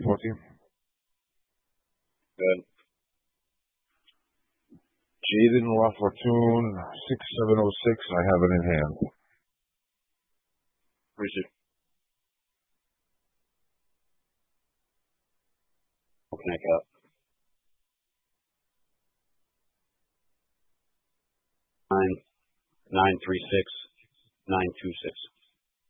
2014? Good. Jaden La Fortune, 6706. I have it in hand. Appreciate it. Open it up. 936 926.